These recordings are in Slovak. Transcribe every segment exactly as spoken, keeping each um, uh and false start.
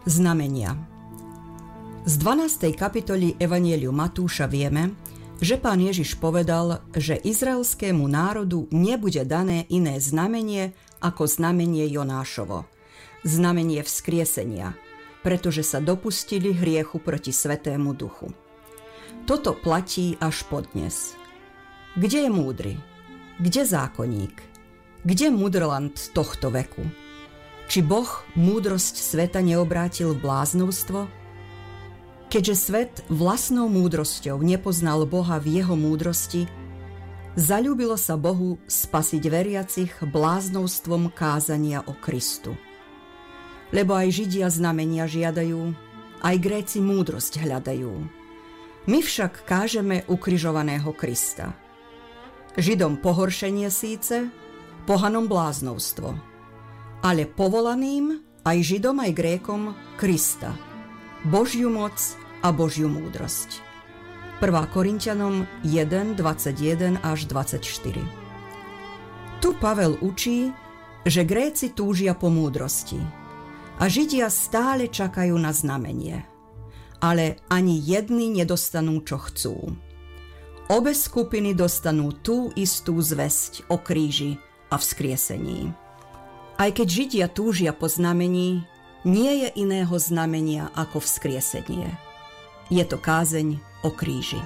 Znamenia. Z dvanástej kapitoly Evanjeliu Matúša vieme, že Pán Ježiš povedal, že izraelskému národu nebude dané iné znamenie ako znamenie Jonášovo, znamenie vzkriesenia, pretože sa dopustili hriechu proti Svätému Duchu. Toto platí až podnes. Kde je múdry? Kde zákonník? Kde mudrland tohto veku? Či Boh múdrosť sveta neobrátil v bláznovstvo? Keďže svet vlastnou múdrosťou nepoznal Boha v jeho múdrosti, zaľúbilo sa Bohu spasiť veriacich bláznovstvom kázania o Kristu. Lebo aj Židia znamenia žiadajú, aj Gréci múdrosť hľadajú. My však kážeme ukrižovaného Krista. Židom pohoršenie síce, pohanom bláznovstvo, ale povolaným, aj Židom, aj Grékom, Krista, Božiu moc a Božiu múdrosť. prvá Korinťanom jeden, dvadsaťjeden až dvadsaťštyri. Tu Pavel učí, že Gréci túžia po múdrosti a Židia stále čakajú na znamenie, ale ani jedni nedostanú, čo chcú. Obe skupiny dostanú tú istú zvesť o kríži a vzkriesení. Aj keď Židia túžia po znamení, nie je iného znamenia ako vzkriesenie. Je to kázeň o kríži.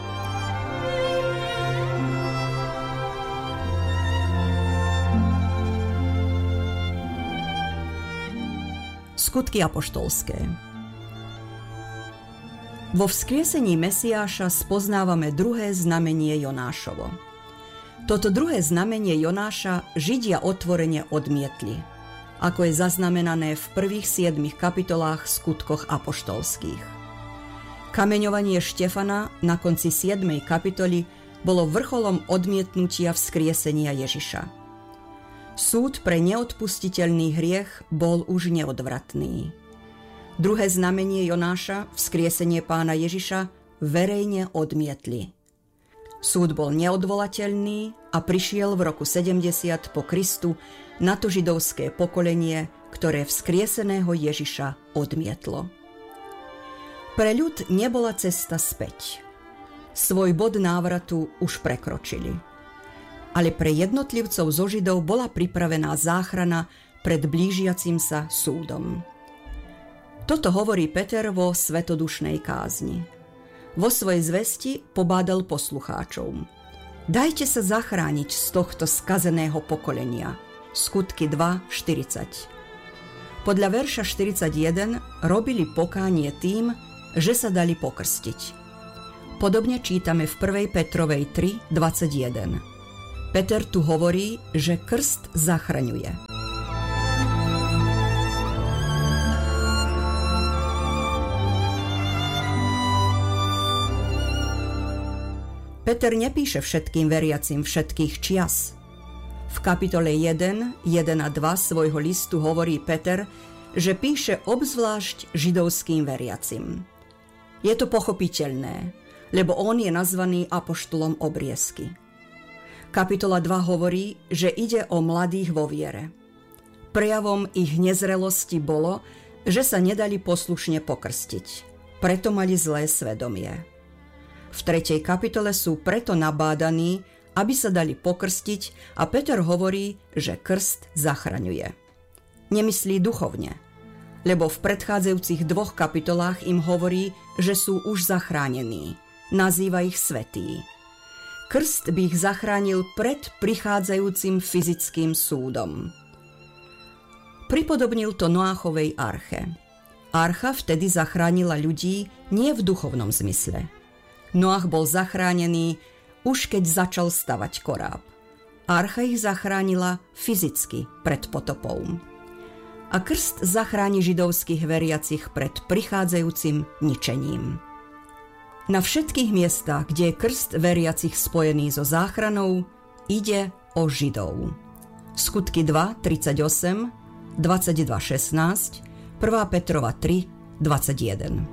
Skutky apoštolské. Vo vzkriesení Mesiáša spoznávame druhé znamenie Jonášovo. Toto druhé znamenie Jonáša Židia otvorene odmietli, ako je zaznamenané v prvých siedmich kapitolách skutkoch apoštolských. Kameňovanie Štefana na konci siedmej kapitoly bolo vrcholom odmietnutia vzkriesenia Ježiša. Súd pre neodpustiteľný hriech bol už neodvratný. Druhé znamenie Jonáša, vzkriesenie Pána Ježiša, verejne odmietli. Súd bol neodvolateľný a prišiel v roku sedemdesiat po Kristu na to židovské pokolenie, ktoré vzkrieseného Ježiša odmietlo. Pre ľud nebola cesta späť. Svoj bod návratu už prekročili. Ale pre jednotlivcov zo Židov bola pripravená záchrana pred blížiacim sa súdom. Toto hovorí Peter vo svetodušnej kázni. Vo svojej zvesti pobádal poslucháčov. Dajte sa zachrániť z tohto skazeného pokolenia. Skutky dva štyridsať. Podľa verša štyridsaťjeden robili pokánie tým, že sa dali pokrstiť. Podobne čítame v prvej Petrovej tri dvadsaťjeden. Peter tu hovorí, že krst zachraňuje. Peter nepíše všetkým veriacim všetkých čias. V kapitole jeden, jeden a dva svojho listu hovorí Peter, že píše obzvlášť židovským veriacim. Je to pochopiteľné, lebo on je nazvaný apoštolom obriezky. Kapitola dva hovorí, že ide o mladých vo viere. Prejavom ich nezrelosti bolo, že sa nedali poslušne pokrstiť. Preto mali zlé svedomie. V tretej kapitole sú preto nabádaní, aby sa dali pokrstiť a Peter hovorí, že krst zachraňuje. Nemyslí duchovne, lebo v predchádzajúcich dvoch kapitolách im hovorí, že sú už zachránení. Nazýva ich svätí. Krst by ich zachránil pred prichádzajúcim fyzickým súdom. Pripodobnil to Noáchovej arche. Archa vtedy zachránila ľudí nie v duchovnom zmysle. Noach bol zachránený už keď začal stavať koráb. Archa ich zachránila fyzicky pred potopou. A krst zachráni židovských veriacich pred prichádzajúcim ničením. Na všetkých miestach, kde je krst veriacich spojený so záchranou, ide o Židov. Skutky dva tridsaťosem, dvadsaťdva šestnásť, prvá Petrova tri dvadsaťjeden.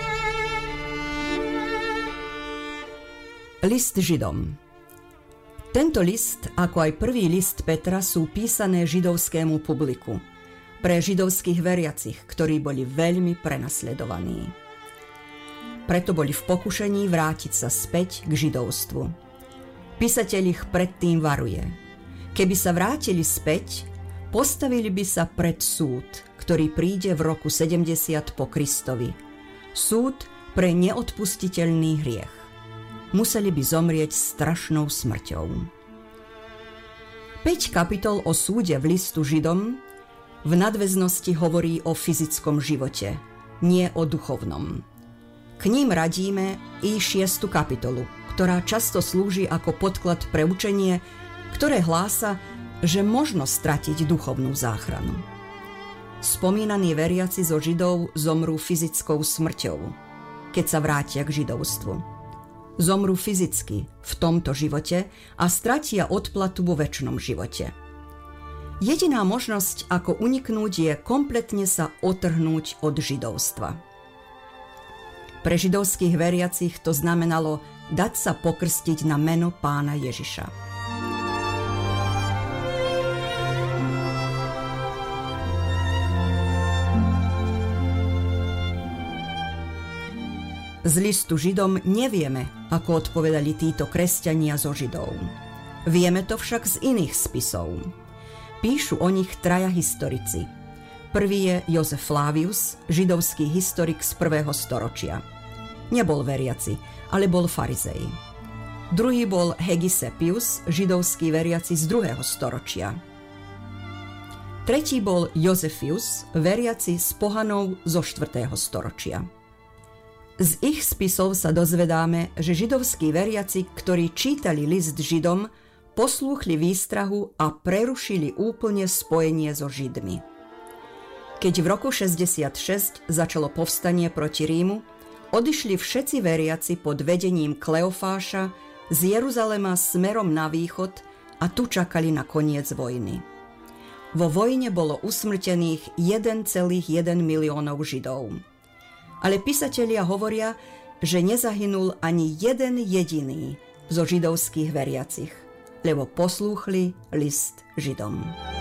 List Židom. Tento list, ako aj prvý list Petra, sú písané židovskému publiku, pre židovských veriacich, ktorí boli veľmi prenasledovaní. Preto boli v pokušení vrátiť sa späť k židovstvu. Písateľ ich predtým varuje. Keby sa vrátili späť, postavili by sa pred súd, ktorý príde v roku sedemdesiat po Kristovi. Súd pre neodpustiteľný hriech. Museli by zomrieť strašnou smrťou. päť kapitol o súde v listu Židom v nadväznosti hovorí o fyzickom živote, nie o duchovnom. K ním radíme i šiestu kapitolu, ktorá často slúži ako podklad pre učenie, ktoré hlása, že možno stratiť duchovnú záchranu. Spomínaní veriaci zo Židov zomrú fyzickou smrťou, keď sa vrátia k židovstvu. Zomrú fyzicky v tomto živote a stratia odplatu vo večnom živote. Jediná možnosť, ako uniknúť, je kompletne sa otrhnúť od židovstva. Pre židovských veriacich to znamenalo dať sa pokrstiť na meno Pána Ježiša. Z listu Židom nevieme, ako odpovedali títo kresťania zo Židov. Vieme to však z iných spisov. Píšu o nich traja historici. Prvý je Jozef Flavius, židovský historik z prvého storočia. Nebol veriaci, ale bol farizej. Druhý bol Hegisepius, židovský veriaci z druhého storočia. Tretí bol Jozefius, veriaci z pohanov zo štvrtého storočia. Z ich spisov sa dozvedáme, že židovskí veriaci, ktorí čítali list Židom, poslúchli výstrahu a prerušili úplne spojenie so Židmi. Keď v roku šesťdesiatšesť začalo povstanie proti Rímu, odišli všetci veriaci pod vedením Kleofáša z Jeruzalema smerom na východ a tu čakali na koniec vojny. Vo vojne bolo usmrtených jeden celý jeden miliónov Židov. Ale písatelia hovoria, že nezahynul ani jeden jediný zo židovských veriacich, lebo poslúchli list Židom.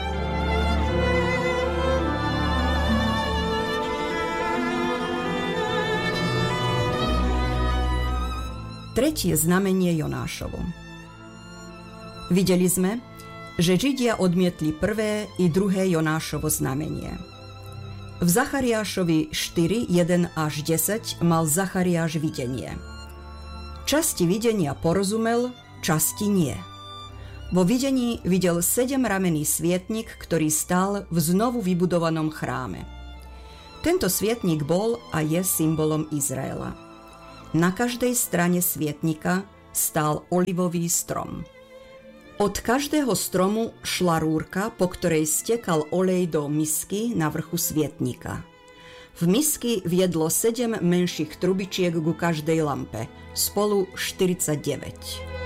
Tretie znamenie Jonášovo. Videli sme, že Židia odmietli prvé i druhé Jonášovo znamenie. V Zachariášovi štyri, jeden až desať mal Zachariáš videnie. Časti videnia porozumel, časti nie. Vo videní videl sedemramenný svietnik, ktorý stál v znovu vybudovanom chráme. Tento svietnik bol a je symbolom Izraela. Na každej strane svietnika stál olivový strom. Od každého stromu šla rúrka, po ktorej stekal olej do misky na vrchu svietnika. V misky viedlo sedem menších trubičiek ku každej lampe, spolu štyridsaťdeväť.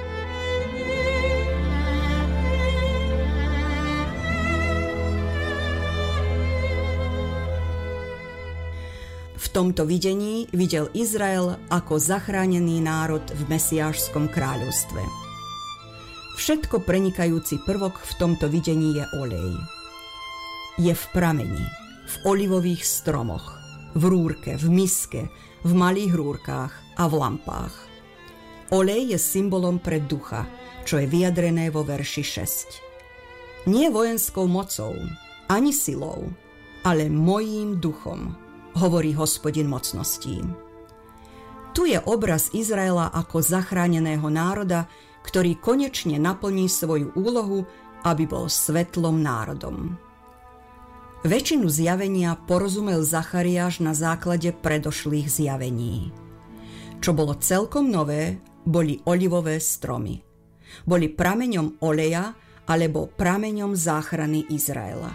V tomto videní videl Izrael ako zachránený národ v mesiášskom kráľovstve. Všetko prenikajúci prvok v tomto videní je olej. Je v prameni, v olivových stromoch, v rúrke, v miske, v malých rúrkách a v lampách. Olej je symbolom pre ducha, čo je vyjadrené vo verši šesť. Nie vojenskou mocou, ani silou, ale mojím duchom, hovorí Hospodin mocností. Tu je obraz Izraela ako zachráneného národa, ktorý konečne naplní svoju úlohu, aby bol svetlom národom. Väčšinu zjavenia porozumel Zachariáš na základe predošlých zjavení. Čo bolo celkom nové, boli olivové stromy. Boli prameňom oleja alebo prameňom záchrany Izraela.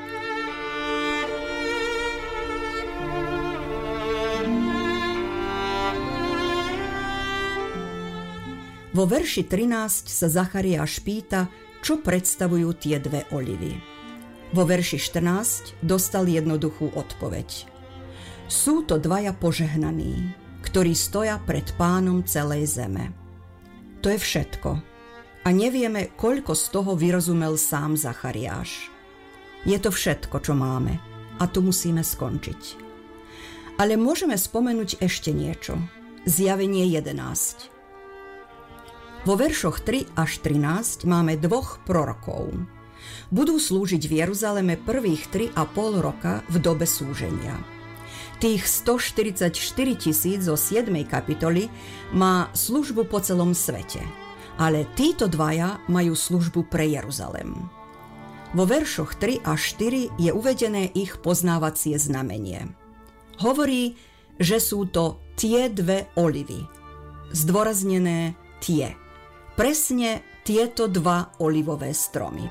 Vo verši trinásť sa Zachariáš pýta, čo predstavujú tie dve olivy. Vo verši štrnásť dostal jednoduchú odpoveď. Sú to dvaja požehnaní, ktorí stoja pred Pánom celej zeme. To je všetko. A nevieme, koľko z toho vyrozumel sám Zachariáš. Je to všetko, čo máme, a tu musíme skončiť. Ale môžeme spomenúť ešte niečo. Zjavenie jedenásť. Vo veršoch tri až trinásť máme dvoch prorokov. Budú slúžiť v Jeruzaleme prvých tri a pol roka v dobe súženia. Tých stoštyridsaťštyri tisíc zo siedmej kapitoly má službu po celom svete, ale títo dvaja majú službu pre Jeruzalem. Vo veršoch tri a štyri je uvedené ich poznávacie znamenie. Hovorí, že sú to tie dve olivy. Zdôraznené tie. Presne tieto dva olivové stromy.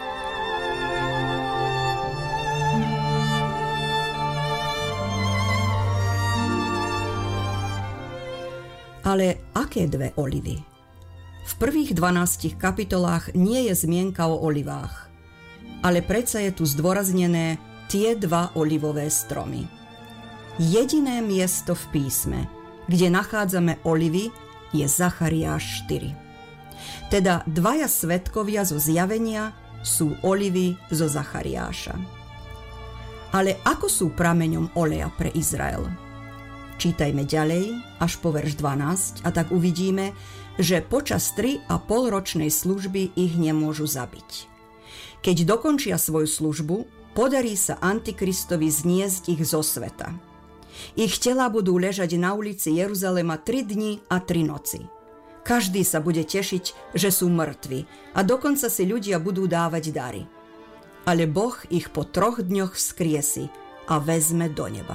Ale aké dve olivy? V prvých dvanástich kapitolách nie je zmienka o olivách, ale predsa je tu zdôraznené tie dva olivové stromy. Jediné miesto v písme, kde nachádzame olivy, je Zachariáš štyri. Teda dvaja svedkovia zo zjavenia sú olivy zo Zachariáša. Ale ako sú prameňom oleja pre Izrael? Čítajme ďalej až po verš dvanásť a tak uvidíme, že počas tri a pol ročnej služby ich nemôžu zabiť. Keď dokončia svoju službu, podarí sa Antikristovi zniesť ich zo sveta. Ich telá budú ležať na ulici Jeruzalema tri dni a tri noci. Každý sa bude tešiť, že sú mŕtvi a dokonca si ľudia budú dávať dary. Ale Boh ich po troch dňoch vzkriesi a vezme do neba.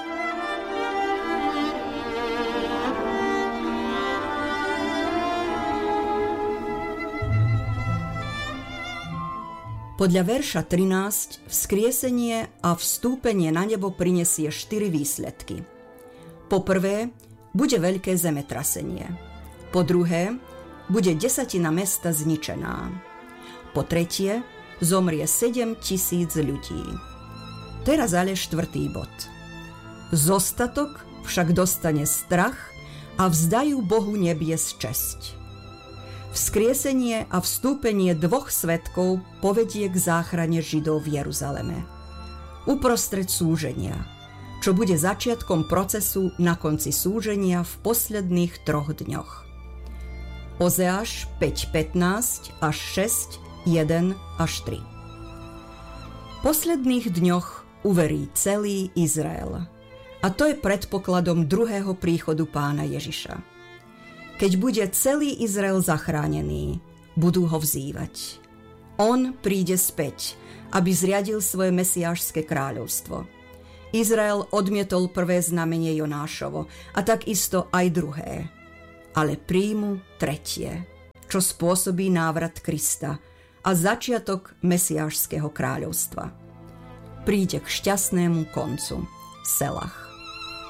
Podľa verša trinásť vzkriesenie a vstúpenie na nebo prinesie štyri výsledky. Po prvé, bude veľké zemetrasenie. Po druhé, bude desatina mesta zničená. Po tretie, zomrie sedem tisíc ľudí. Teraz ale štvrtý bod. Zostatok však dostane strach a vzdajú Bohu nebies česť. Vzkriesenie a vstúpenie dvoch svedkov povedie k záchrane Židov v Jeruzaleme. Uprostred súženia, čo bude začiatkom procesu na konci súženia v posledných troch dňoch. Ozeáš päť pätnásť až šesť jeden až tri. V posledných dňoch uverí celý Izrael. A to je predpokladom druhého príchodu Pána Ježiša. Keď bude celý Izrael zachránený, budú ho vzývať. On príde späť, aby zriadil svoje mesiášske kráľovstvo. Izrael odmietol prvé znamenie Jonášovo a takisto aj druhé. Ale príjmu tretie, čo spôsobí návrat Krista a začiatok mesiášskeho kráľovstva. Príde k šťastnému koncu. Selach.